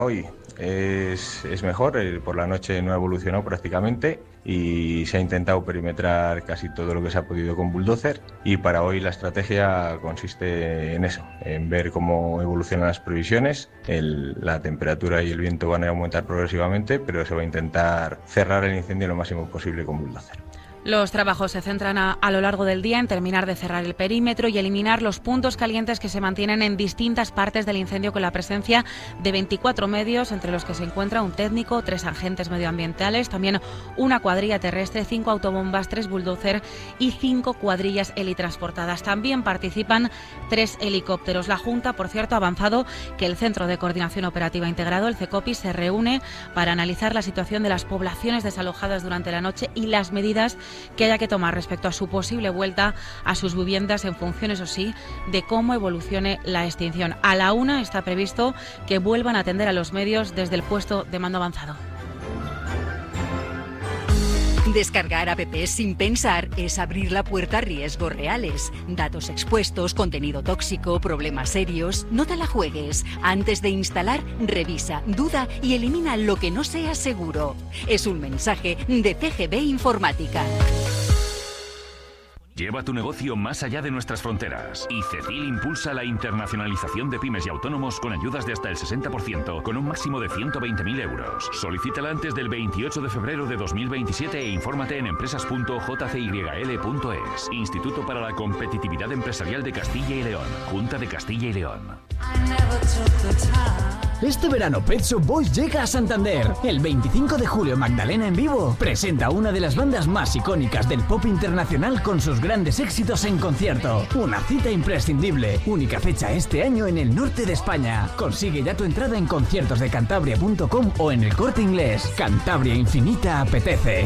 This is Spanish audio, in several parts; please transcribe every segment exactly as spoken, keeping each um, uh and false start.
Hoy es, es mejor, eh, por la noche no ha evolucionado prácticamente y se ha intentado perimetrar casi todo lo que se ha podido con bulldozer, y para hoy la estrategia consiste en eso, en ver cómo evolucionan las previsiones. El, la temperatura y el viento van a aumentar progresivamente, pero se va a intentar cerrar el incendio lo máximo posible con bulldozer. Los trabajos se centran a, a lo largo del día en terminar de cerrar el perímetro y eliminar los puntos calientes que se mantienen en distintas partes del incendio, con la presencia de veinticuatro medios, entre los que se encuentra un técnico, tres agentes medioambientales, también una cuadrilla terrestre, cinco autobombas, tres bulldozer y cinco cuadrillas helitransportadas. También participan tres helicópteros. La Junta, por cierto, ha avanzado que el Centro de Coordinación Operativa Integrado, el CECOPI, se reúne para analizar la situación de las poblaciones desalojadas durante la noche y las medidas que haya que tomar respecto a su posible vuelta a sus viviendas, en función, eso sí, de cómo evolucione la extinción. A la una está previsto que vuelvan a atender a los medios desde el puesto de mando avanzado. Descargar apps sin pensar es abrir la puerta a riesgos reales. Datos expuestos, contenido tóxico, problemas serios. No te la juegues. Antes de instalar, revisa, duda y elimina lo que no sea seguro. Es un mensaje de C G B Informática. Lleva tu negocio más allá de nuestras fronteras. Y CECIL impulsa la internacionalización de pymes y autónomos con ayudas de hasta el sesenta por ciento, con un máximo de ciento veinte mil euros. Solicítala antes del veintiocho de febrero de dos mil veintisiete e infórmate en empresas punto j c y l punto es. Instituto para la Competitividad Empresarial de Castilla y León. Junta de Castilla y León. Este verano Pet Shop Boys llega a Santander. El veinticinco de julio Magdalena en vivo presenta a una de las bandas más icónicas del pop internacional con sus grandes éxitos en concierto. Una cita imprescindible. Única fecha este año en el norte de España. Consigue ya tu entrada en conciertos de cantabria punto com o en El Corte Inglés. Cantabria Infinita apetece.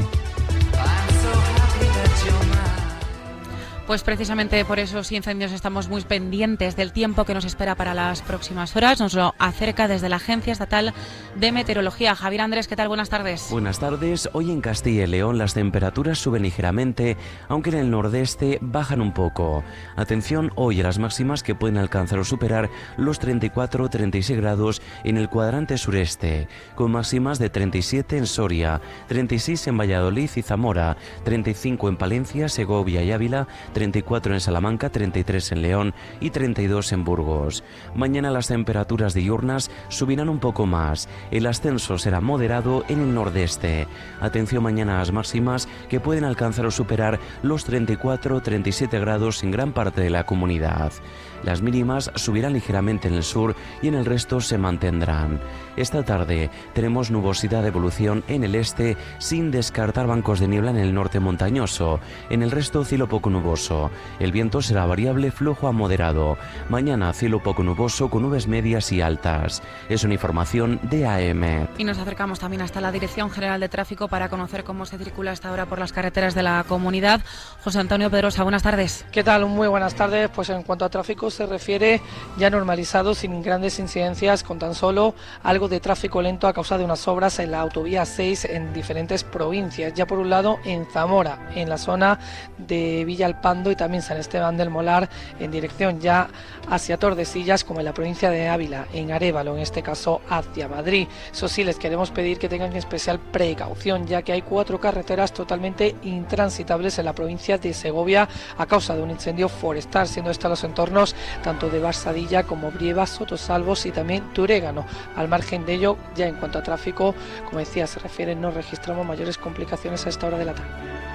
Pues precisamente por esos incendios estamos muy pendientes del tiempo que nos espera para las próximas horas. Nos lo acerca desde la Agencia Estatal de Meteorología. Javier Andrés, ¿qué tal? Buenas tardes. Buenas tardes. Hoy en Castilla y León las temperaturas suben ligeramente, aunque en el nordeste bajan un poco. Atención hoy a las máximas, que pueden alcanzar o superar los treinta y cuatro a treinta y seis grados en el cuadrante sureste, con máximas de treinta y siete en Soria, treinta y seis en Valladolid y Zamora, treinta y cinco en Palencia, Segovia y Ávila, treinta y cuatro en Salamanca, treinta y tres en León y treinta y dos en Burgos. Mañana las temperaturas diurnas subirán un poco más. El ascenso será moderado en el nordeste. Atención mañana a las máximas, que pueden alcanzar o superar los treinta y cuatro a treinta y siete grados en gran parte de la comunidad. Las mínimas subirán ligeramente en el sur y en el resto se mantendrán. Esta tarde tenemos nubosidad de evolución en el este, sin descartar bancos de niebla en el norte montañoso. En el resto, cielo poco nuboso. El viento será variable, flojo a moderado. Mañana, cielo poco nuboso con nubes medias y altas. Es una información de A M. Y nos acercamos también hasta la Dirección General de Tráfico para conocer cómo se circula hasta ahora por las carreteras de la comunidad. José Antonio Pedrosa, buenas tardes. ¿Qué tal? Muy buenas tardes. Pues en cuanto a tráfico se refiere, ya normalizado, sin grandes incidencias, con tan solo algo de tráfico lento a causa de unas obras en la autovía seis en diferentes provincias. Ya por un lado en Zamora, en la zona de Villalpando y también San Esteban del Molar, en dirección ya hacia Tordesillas, como en la provincia de Ávila, en Arévalo, en este caso hacia Madrid. Eso sí, les queremos pedir que tengan especial precaución, ya que hay cuatro carreteras totalmente intransitables en la provincia de Segovia a causa de un incendio forestal, siendo estos los entornos tanto de Barsadilla como Brieva, Sotosalvos y también Turégano. Al margen de ello, ya en cuanto a tráfico, como decía, se refiere, no registramos mayores complicaciones a esta hora de la tarde.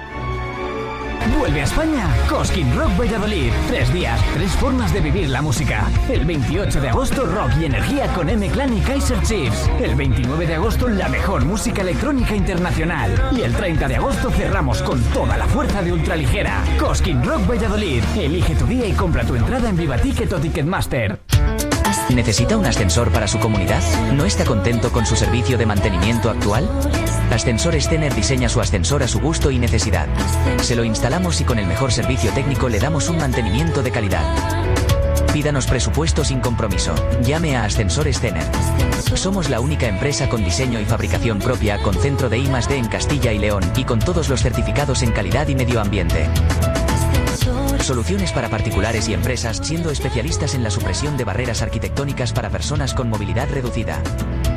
Vuelve a España Cosquín Rock Valladolid. Tres días, tres formas de vivir la música. El veintiocho de agosto, rock y energía con M-Clan y Kaiser Chiefs. El veintinueve de agosto, la mejor música electrónica internacional. Y el treinta de agosto cerramos con toda la fuerza de ultraligera. Cosquín Rock Valladolid. Elige tu día y compra tu entrada en Vivaticket o Ticketmaster. ¿Necesita un ascensor para su comunidad? ¿No está contento con su servicio de mantenimiento actual? Ascensores Tener diseña su ascensor a su gusto y necesidad. Se lo instalamos y con el mejor servicio técnico le damos un mantenimiento de calidad. Pídanos presupuesto sin compromiso. Llame a Ascensores Tener. Somos la única empresa con diseño y fabricación propia, con centro de I más D en Castilla y León y con todos los certificados en calidad y medio ambiente. Soluciones para particulares y empresas, siendo especialistas en la supresión de barreras arquitectónicas para personas con movilidad reducida.